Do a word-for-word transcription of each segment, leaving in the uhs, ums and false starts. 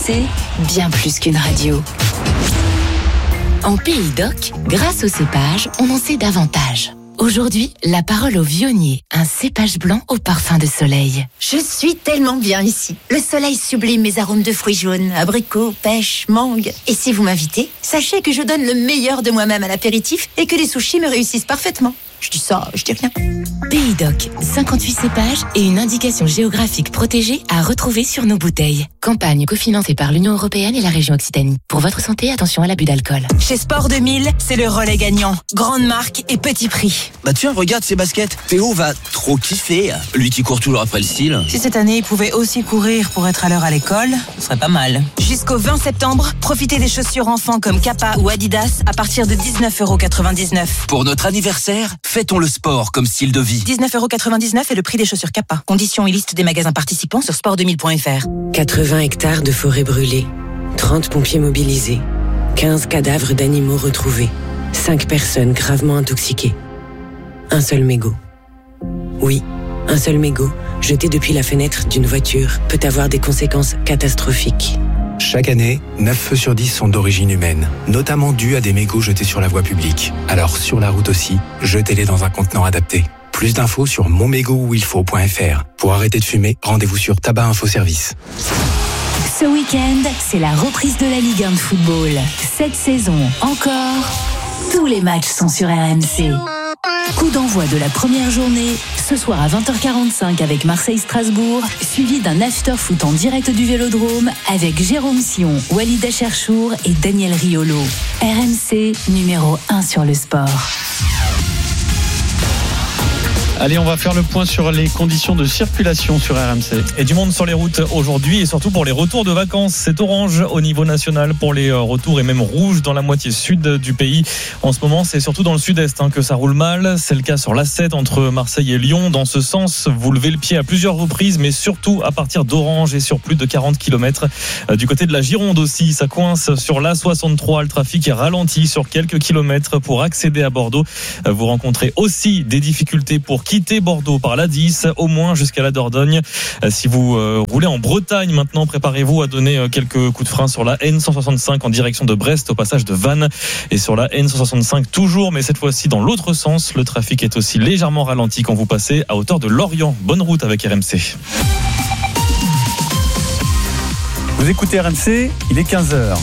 C, bien plus qu'une radio. En Pays d'Oc, grâce au cépage, on en sait davantage. Aujourd'hui, la parole au vionnier, un cépage blanc au parfum de soleil. Je suis tellement bien ici. Le soleil sublime mes arômes de fruits jaunes, abricots, pêche, mangue. Et si vous m'invitez, sachez que je donne le meilleur de moi-même à l'apéritif et que les sushis me réussissent parfaitement. Je dis ça, je dis rien. Pays d'Oc, cinquante-huit cépages et une indication géographique protégée à retrouver sur nos bouteilles. Campagne cofinancée par l'Union Européenne et la région Occitanie. Pour votre santé, attention à l'abus d'alcool. Chez Sport deux mille, c'est le relais gagnant. Grande marque et petit prix. Bah tiens, regarde ces baskets. Théo va trop kiffer. Lui qui court toujours après le style. Si cette année, il pouvait aussi courir pour être à l'heure à l'école, ce serait pas mal. Jusqu'au vingt septembre, profitez des chaussures enfants comme Kappa ou Adidas à partir de dix-neuf euros quatre-vingt-dix-neuf. Pour notre anniversaire, fêtons le sport comme style de vie. dix-neuf euros quatre-vingt-dix-neuf est le prix des chaussures Kappa. Conditions et liste des magasins participants sur sport deux mille point f r. quatre-vingts hectares de forêt brûlée, trente pompiers mobilisés, quinze cadavres d'animaux retrouvés, cinq personnes gravement intoxiquées. Un seul mégot. Oui, un seul mégot, jeté depuis la fenêtre d'une voiture, peut avoir des conséquences catastrophiques. Chaque année, neuf feux sur dix sont d'origine humaine, notamment dus à des mégots jetés sur la voie publique. Alors sur la route aussi, jetez-les dans un contenant adapté. Plus d'infos sur mon mégot où il faut point f r. Pour arrêter de fumer, rendez-vous sur Tabac Info Service. Ce week-end, c'est la reprise de la Ligue un de football. Cette saison encore, tous les matchs sont sur R M C. Coup d'envoi de la première journée, ce soir à vingt heures quarante-cinq avec Marseille-Strasbourg, suivi d'un after-foot en direct du Vélodrome avec Jérôme Sion, Walid Acharchour et Daniel Riolo. R M C, numéro un sur le sport. Allez, on va faire le point sur les conditions de circulation sur R M C. Et du monde sur les routes aujourd'hui et surtout pour les retours de vacances. C'est orange au niveau national pour les retours et même rouge dans la moitié sud du pays. En ce moment, c'est surtout dans le sud-est hein, que ça roule mal. C'est le cas sur l'A sept entre Marseille et Lyon. Dans ce sens, vous levez le pied à plusieurs reprises, mais surtout à partir d'Orange et sur plus de quarante kilomètres. Du côté de la Gironde aussi, ça coince sur l'A soixante-trois. Le trafic est ralenti sur quelques kilomètres pour accéder à Bordeaux. Vous rencontrez aussi des difficultés pour quitter Bordeaux par l'A dix, au moins jusqu'à la Dordogne. Si vous euh, roulez en Bretagne maintenant, préparez-vous à donner euh, quelques coups de frein sur la N cent soixante-cinq en direction de Brest au passage de Vannes et sur la N cent soixante-cinq toujours, mais cette fois-ci dans l'autre sens. Le trafic est aussi légèrement ralenti quand vous passez à hauteur de Lorient. Bonne route avec R M C. Vous écoutez R M C, il est quinze heures.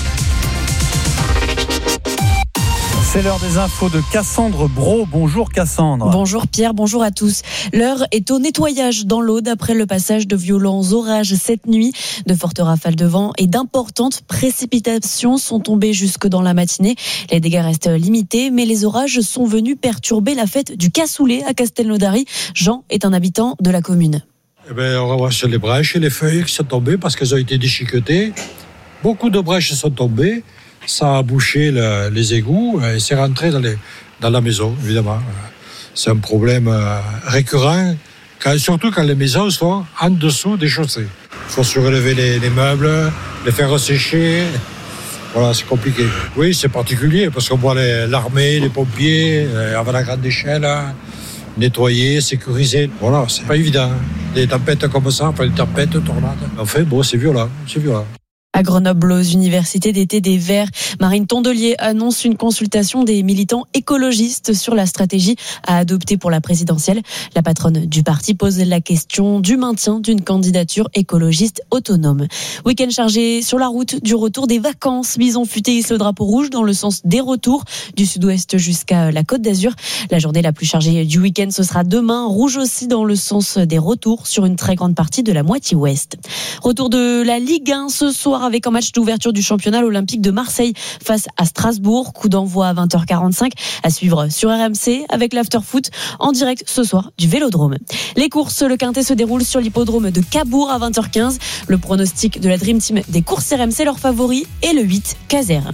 C'est l'heure des infos de Cassandre Brault. Bonjour Cassandre. Bonjour Pierre, bonjour à tous. L'heure est au nettoyage dans l'Aude après le passage de violents orages cette nuit. De fortes rafales de vent et d'importantes précipitations sont tombées jusque dans la matinée. Les dégâts restent limités, mais les orages sont venus perturber la fête du cassoulet à Castelnaudary. Jean est un habitant de la commune. Eh bien, on ramasse les brèches et les feuilles qui sont tombées parce qu'elles ont été déchiquetées. Beaucoup de brèches sont tombées. Ça a bouché le, les égouts et c'est rentré dans, les, dans la maison, évidemment. C'est un problème récurrent, quand, surtout quand les maisons sont en dessous des chaussées. Il faut surélever les, les meubles, les faire sécher. Voilà, c'est compliqué. Oui, c'est particulier parce qu'on voit les, l'armée, les pompiers, avant la grande échelle, nettoyer, sécuriser. Voilà, c'est pas évident. Des tempêtes comme ça, enfin des tempêtes, tornades. Enfin, bon, c'est violent, c'est violent. À Grenoble, aux universités d'été des Verts, Marine Tondelier annonce une consultation des militants écologistes sur la stratégie à adopter pour la présidentielle. La patronne du parti pose la question du maintien d'une candidature écologiste autonome. Week-end chargé sur la route du retour des vacances. Bison Futé hisse le drapeau rouge dans le sens des retours du sud-ouest jusqu'à la Côte d'Azur. La journée la plus chargée du week-end, ce sera demain. Rouge aussi dans le sens des retours sur une très grande partie de la moitié ouest. Retour de la Ligue un ce soir avec un match d'ouverture du championnat, l'Olympique de Marseille face à Strasbourg. Coup d'envoi à vingt heures quarante-cinq à suivre sur R M C avec l'after-foot en direct ce soir du Vélodrome. Les courses, le quintet se déroule sur l'hippodrome de Cabourg à vingt heures quinze. Le pronostic de la Dream Team des courses R M C, leur favori est le huit, Caser.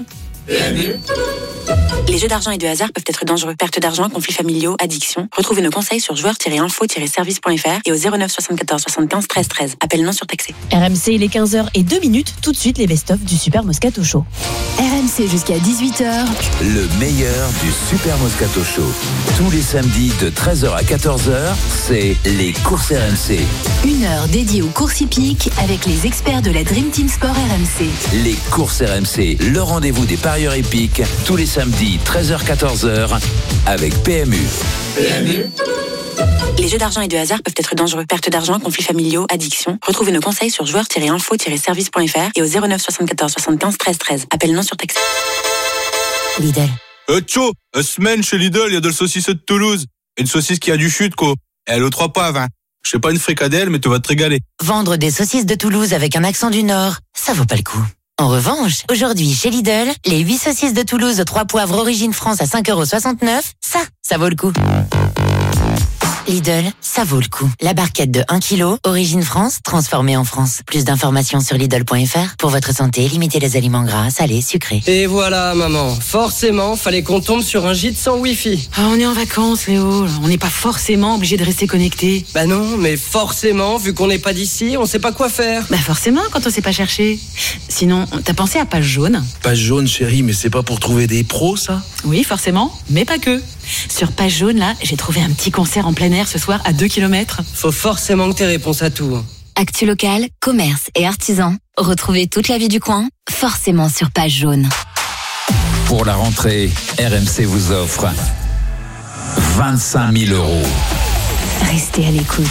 Les jeux d'argent et de hasard peuvent être dangereux. Perte d'argent, conflits familiaux, addiction. Retrouvez nos conseils sur joueurs tiret info tiret service point f r et au zéro neuf soixante-quatorze soixante-quinze treize treize. Appel non surtaxé. R M C, il est quinze heures et deux minutes. Tout de suite, les best-of du Super Moscato Show. R M C jusqu'à dix-huit heures. Le meilleur du Super Moscato Show. Tous les samedis de treize heures à quatorze heures, c'est les courses R M C. Une heure dédiée aux courses hippiques avec les experts de la Dream Team Sport R M C. Les courses R M C, le rendez-vous des parieurs hippiques, tous les samedis treize heures quatorze heures avec P M U. P M U. Les jeux d'argent et de hasard peuvent être dangereux. Perte d'argent, conflits familiaux, addiction. Retrouvez nos conseils sur joueurs tiret info tiret service point f r et au zéro neuf soixante-quatorze soixante-quinze treize treize. Appel non surtaxé. Lidl. Euh, tcho, une semaine chez Lidl, il y a de la saucisse de Toulouse. Une saucisse qui a du chute, quoi. Et elle est aux trois poivres, hein. Je sais pas une fricadelle, mais tu vas te régaler. Vendre des saucisses de Toulouse avec un accent du Nord, ça vaut pas le coup. En revanche, aujourd'hui chez Lidl, les huit saucisses de Toulouse aux trois poivres origine France à cinq euros soixante-neuf, ça, ça vaut le coup. Lidl, ça vaut le coup. La barquette de un kilo, origine France, transformée en France. Plus d'informations sur Lidl point f r. Pour votre santé, limitez les aliments gras, salés, sucrés. Et voilà, maman. Forcément, fallait qu'on tombe sur un gîte sans Wi-Fi. Ah, on est en vacances, Léo. On n'est pas forcément obligé de rester connecté. Bah non, mais forcément, vu qu'on n'est pas d'ici, on sait pas quoi faire. Bah forcément, quand on sait pas chercher. Sinon, t'as pensé à Page Jaune? Page Jaune, chérie, mais c'est pas pour trouver des pros, ça? Oui, forcément, mais pas que. Sur Page Jaune, là, j'ai trouvé un petit concert en plein air ce soir à deux kilomètres. Faut forcément que t'aies réponse à tout. Actu local, commerce et artisans. Retrouvez toute la vie du coin, forcément sur Page Jaune. Pour la rentrée, R M C vous offre vingt-cinq mille euros. Restez à l'écoute.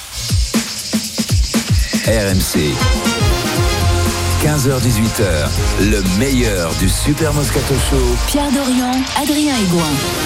R M C. quinze heures dix-huit heures, le meilleur du Super Moscato Show. Pierre Dorian, Adrien Aigouin.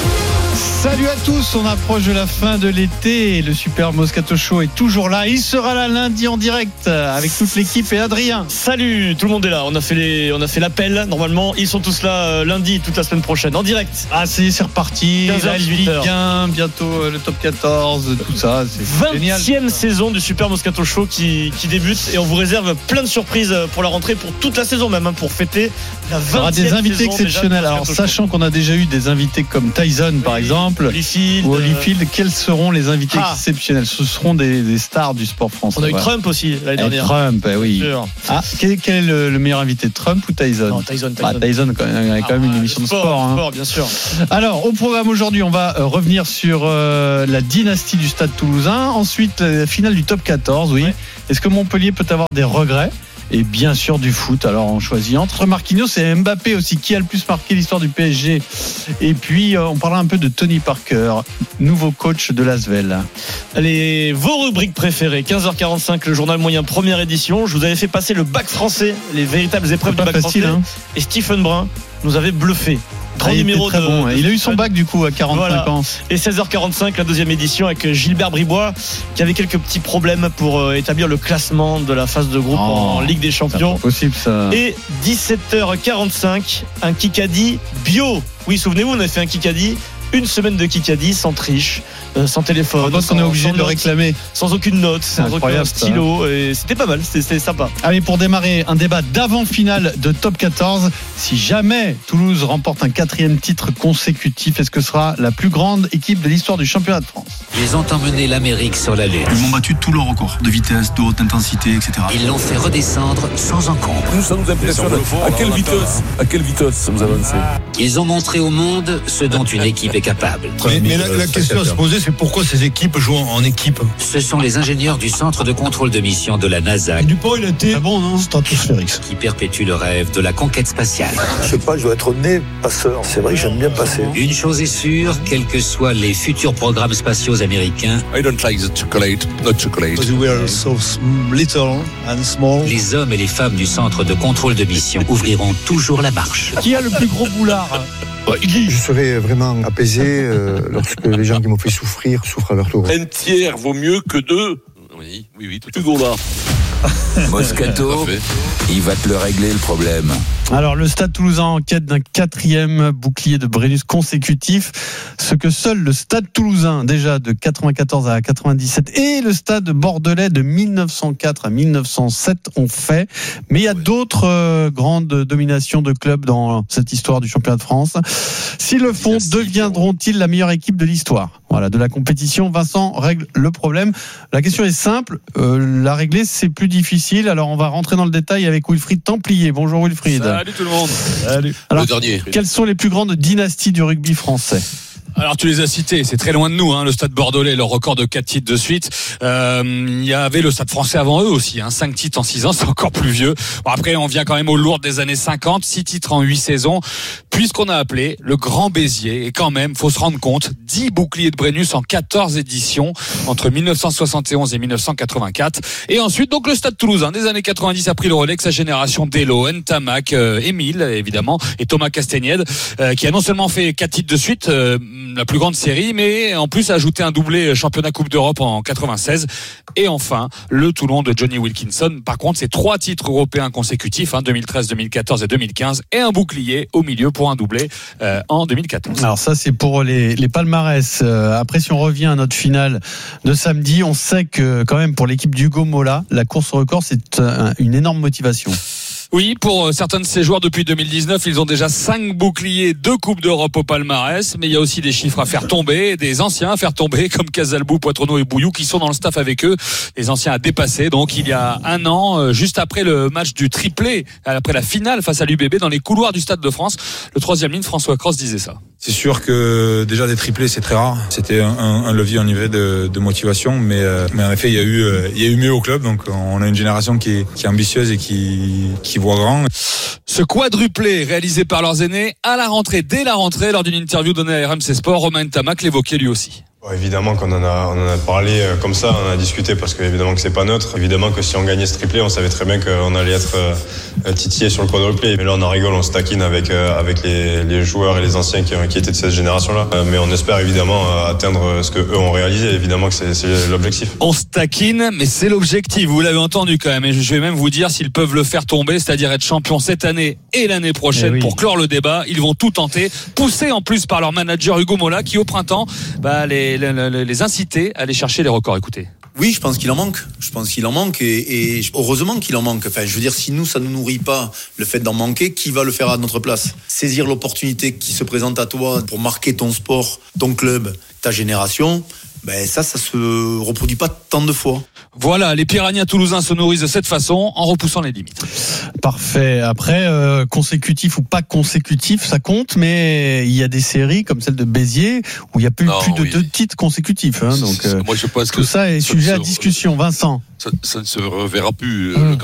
Salut à tous, on approche de la fin de l'été et le Super Moscato Show est toujours là. Il sera là lundi en direct avec toute l'équipe et Adrien. Salut, tout le monde est là. On a fait les, on a fait l'appel. Normalement, ils sont tous là lundi, toute la semaine prochaine, en direct. Ah, c'est, c'est reparti. quinze heures dix-huit heures. Bien, bientôt le top quatorze, tout ça. C'est génial. vingtième saison du Super Moscato Show qui, qui débute et on vous réserve plein de surprises pour la rentrée, pour toute la saison même, hein, pour fêter la vingtième saison. Il y aura des invités exceptionnels. Alors, sachant qu'on a déjà eu des invités comme Tyson, par exemple. Holyfield, ou Holyfield, quels seront les invités ah. exceptionnels? Ce seront des, des stars du sport français. On a eu voilà. Trump aussi l'année dernière. Trump, oui. Ah, quel, quel est le, le meilleur invité, Trump ou Tyson? Non, Tyson. Tyson, ah, Tyson quand même, il y a quand même ah, une émission de sport. sport, hein. sport bien sûr. Alors, au programme aujourd'hui, on va euh, revenir sur euh, la dynastie du Stade Toulousain. Ensuite, la finale du top quatorze, oui. Ouais. Est-ce que Montpellier peut avoir des regrets? Et bien sûr du foot. Alors on choisit entre Marquinhos et Mbappé aussi, qui a le plus marqué l'histoire du P S G. Et puis euh, on parlera un peu de Tony Parker, nouveau coach de l'Asvel. Allez, vos rubriques préférées. Quinze heures quarante-cinq, le journal moyen, première édition. Je vous avais fait passer le bac français, les véritables épreuves du bac facile, français. Hein. Et Stephen Brun nous avait bluffé. Ah, il, de, bon, de, il a eu son bac du coup à quarante-cinq voilà. ans. Et seize heures quarante-cinq, la deuxième édition avec Gilbert Bribois qui avait quelques petits problèmes pour euh, établir le classement de la phase de groupe oh, en Ligue des Champions. C'est possible ça. Et dix-sept heures quarante-cinq, un Kikadi bio. Oui, souvenez-vous, on a fait un Kikadi. Une semaine de Kikadi sans triche, euh, sans téléphone. Je pense qu'on est obligé de le réclamer. Sans aucune note, sans aucun stylo. Et c'était pas mal, c'était, c'était sympa. Allez, pour démarrer un débat d'avant-finale de top quatorze, si jamais Toulouse remporte un quatrième titre consécutif, est-ce que ce sera la plus grande équipe de l'histoire du championnat de France? Ils ont emmené l'Amérique sur la Lune. Ils m'ont battu tous leurs records de vitesse, de haute intensité, et cetera. Ils l'ont fait redescendre sans encombre. Nous, ça nous impressionne. À quelle vitesse, à quelle vitesse ça nous avance? Ils ont montré au monde ce dont une équipe est capable. Mais, mais la, la question à se poser, c'est pourquoi ces équipes jouent en équipe? Ce sont les ingénieurs du centre de contrôle de mission de la NASA. Dupont, il a été ah bon, non stratosphérique. Qui perpétue le rêve de la conquête spatiale. Je sais pas, je dois être né passeur. C'est vrai que j'aime bien passer. Une chose est sûre, quels que soient les futurs programmes spatiaux américains, I don't like the chocolate, not chocolate. Because we are so little and small. Les hommes et les femmes du centre de contrôle de mission ouvriront toujours la marche. Qui a le plus gros boulard? Je serai vraiment apaisé euh, lorsque les gens qui m'ont fait souffrir souffrent à leur tour. Un tiers vaut mieux que deux. Oui, oui, oui, tout Hugo là. Moscato, il va te le régler le problème. Alors, le Stade Toulousain en quête d'un quatrième bouclier de Brennus consécutif, ce que seul le Stade Toulousain, déjà de quatre-vingt-quatorze à quatre-vingt-dix-sept, et le Stade Bordelais de mille neuf cent quatre à mille neuf cent sept ont fait. Mais il y a d'autres euh, grandes dominations de clubs dans cette histoire du championnat de France. S'ils le font, deviendront-ils la meilleure équipe de l'histoire ? Voilà, de la compétition. Vincent règle le problème. La question est simple. Euh, la régler, c'est plus difficile. Alors, on va rentrer dans le détail avec Wilfried Templier. Bonjour Wilfried. Salut tout le monde. Salut. Alors, le dernier. Quelles sont les plus grandes dynasties du rugby français ? Alors tu les as cités, c'est très loin de nous, hein, le Stade Bordelais, leur record de quatre titres de suite. Euh, il y avait le Stade Français avant eux aussi, hein, cinq titres en six ans, c'est encore plus vieux. Bon, après, on vient quand même aux lourdes des années cinquante, six titres en huit saisons, puisqu'on a appelé le Grand Béziers. Et quand même, faut se rendre compte, dix boucliers de Brennus en quatorze éditions entre mille neuf cent soixante et onze et mille neuf cent quatre-vingt-quatre. Et ensuite, donc le Stade Toulousain des années quatre-vingt-dix a pris le relais avec sa génération d'Elo, Ntamak, euh, Émile évidemment et Thomas Castaignède, euh, qui a non seulement fait quatre titres de suite. Euh, la plus grande série, mais en plus a ajouté un doublé championnat Coupe d'Europe en quatre-vingt-seize. Et enfin, le Toulon de Johnny Wilkinson. Par contre, c'est trois titres européens consécutifs, hein, deux mille treize, deux mille quatorze et deux mille quinze, et un bouclier au milieu pour un doublé euh, en deux mille quatorze. Alors ça, c'est pour les, les palmarès. Euh, après, si on revient à notre finale de samedi, on sait que quand même pour l'équipe d'Hugo Mola, la course au record, c'est un, une énorme motivation. Oui, pour certains de ces joueurs depuis deux mille dix-neuf, ils ont déjà cinq boucliers, deux Coupes d'Europe au palmarès, mais il y a aussi des chiffres à faire tomber, des anciens à faire tomber, comme Casalbou, Poitrenaud et Bouillou, qui sont dans le staff avec eux, des anciens à dépasser. Donc il y a un an, juste après le match du triplé, après la finale face à l'U B B, dans les couloirs du Stade de France, le troisième ligne, François Cross, disait ça. C'est sûr que déjà des triplés, c'est très rare. C'était un, un levier en niveau de, de motivation, mais, euh, mais en effet, il y a eu, euh, il y a eu mieux au club. Donc, on a une génération qui est, qui est ambitieuse et qui, qui voit grand. Ce quadruplé réalisé par leurs aînés à la rentrée, dès la rentrée, lors d'une interview donnée à R M C Sport, Romain Ntamak l'évoquait lui aussi. Bon, évidemment qu'on en a, on en a parlé comme ça, on en a discuté parce que évidemment que c'est pas neutre. Évidemment que si on gagnait ce triplé, on savait très bien qu'on allait être euh, titillé sur le quadruplé. Mais là, on en rigole, on se taquine avec euh, avec les, les joueurs et les anciens qui, qui étaient de cette génération-là. Euh, mais on espère évidemment euh, atteindre ce que eux ont réalisé. Évidemment que c'est, c'est l'objectif. On se taquine, mais c'est l'objectif. Vous l'avez entendu quand même. Et je vais même vous dire s'ils peuvent le faire tomber, c'est-à-dire être champion cette année et l'année prochaine, oui, pour clore le débat. Ils vont tout tenter, poussés en plus par leur manager Hugo Mola, qui au printemps, bah les les, les, les inciter à aller chercher les records. Écoutez. Oui, je pense qu'il en manque. Je pense qu'il en manque et, et heureusement qu'il en manque. Enfin, je veux dire, si nous, ça ne nous nourrit pas le fait d'en manquer, qui va le faire à notre place ? Saisir l'opportunité qui se présente à toi pour marquer ton sport, ton club, ta génération, ben ça, ça se reproduit pas tant de fois. Voilà, les Piranhas toulousains se nourrissent de cette façon en repoussant les limites. Parfait. Après, euh, consécutif ou pas consécutif, ça compte, mais il y a des séries comme celle de Béziers où il y a plus, non, plus de oui. deux titres consécutifs. Hein, donc, euh, moi, je pense tout que ça est ça sujet se... à discussion. Vincent. Ça, ça ne se reverra plus. Hum.